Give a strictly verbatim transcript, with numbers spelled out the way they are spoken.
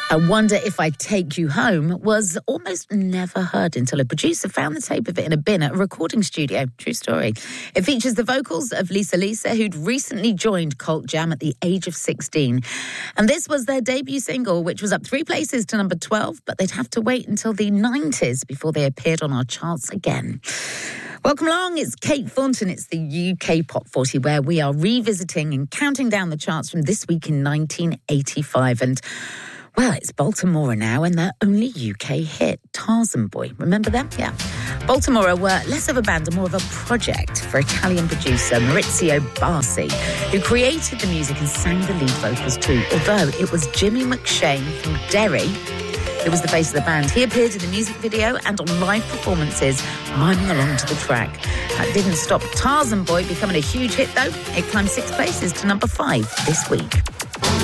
I Wonder If I Take You Home was almost never heard until a producer found the tape of it in a bin at a recording studio. True story. It features the vocals of Lisa Lisa, who'd recently joined Cult Jam at the age of sixteen. And this was their debut single, which was up three places to number twelve, but they'd have to wait until the nineties before they appeared on our charts again. Welcome along, it's Kate Thornton. It's the U K Pop forty, where we are revisiting and counting down the charts from this week in nineteen eighty-five. And well, it's Baltimore now and their only U K hit, Tarzan Boy. Remember them? Yeah. Baltimore were less of a band and more of a project for Italian producer Maurizio Barsi, who created the music and sang the lead vocals too, although it was Jimmy McShane from Derry who was the face of the band. He appeared in the music video and on live performances, miming along to the track. That didn't stop Tarzan Boy becoming a huge hit, though. It climbed six places to number five this week.